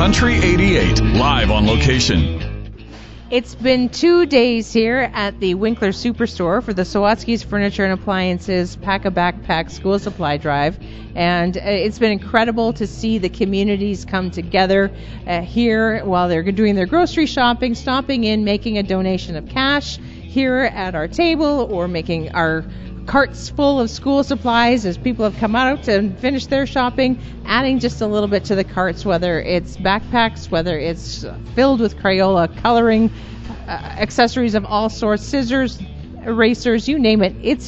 Country 88, live on location. It's been 2 days here at the Winkler Superstore for the Sawatsky's Furniture and Appliances Pack a Backpack School Supply Drive. And it's been incredible to see the communities come together here while they're doing their grocery shopping, stopping in, making a donation of cash here at our table, or making our carts full of school supplies as people have come out and finished their shopping, adding just a little bit to the carts, whether it's backpacks, whether it's filled with Crayola coloring, accessories of all sorts, scissors, erasers, you name it. It's